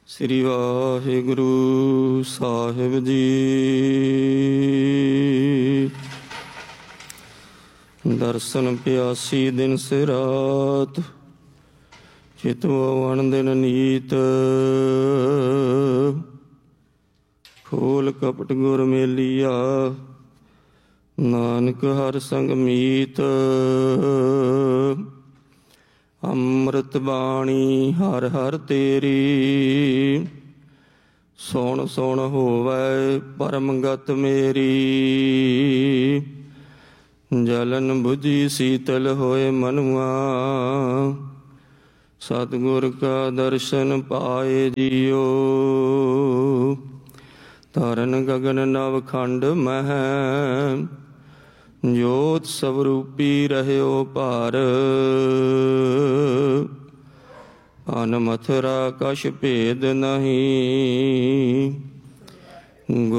ਸ੍ਰੀ ਵਾਹਿਗੁਰੂ ਸਾਹਿਬ ਜੀ। ਦਰਸ਼ਨ ਪਿਆਸੀ ਦਿਨ ਸੇ ਰਾਤ, ਚਿਤਵ ਵਣ ਦਿਨ ਨੀਤ। ਖੋਲ ਕਪਟ ਗੁਰ ਮੇਲੀਆ, ਨਾਨਕ ਹਰ ਸੰਗ ਮੀਤ। ਅੰਮ੍ਰਿਤ ਬਾਣੀ ਹਰ ਹਰ ਤੇਰੀ, ਸੁਣ ਸੁਣ ਹੋਵੈ ਪਰਮ ਗਤ ਮੇਰੀ। ਜਲਨ ਬੁਝੀ ਸੀਤਲ ਹੋਏ ਮਨੁਆ, ਸਤਿਗੁਰ ਕਾ ਦਰਸ਼ਨ ਪਾਏ ਜੀਓ। ਧਰਨ ਗਗਨ ਨਵ ਖੰਡ ਮਹਿ, ਜੋਤ ਸਵਰੂਪੀ ਰਹਿਓ ਭਾਰ। ਅਨ ਮਥੁਰਾ ਕਛ ਭੇਦ ਨਹੀਂ,